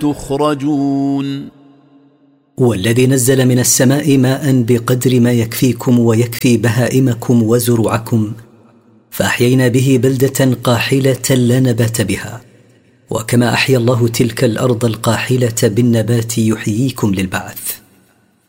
تخرجون والذي نزل من السماء ماء بقدر ما يكفيكم ويكفي بهائمكم وزروعكم، فأحيينا به بلدة قاحلة لا نبات بها، وكما أحيا الله تلك الأرض القاحلة بالنبات يحييكم للبعث.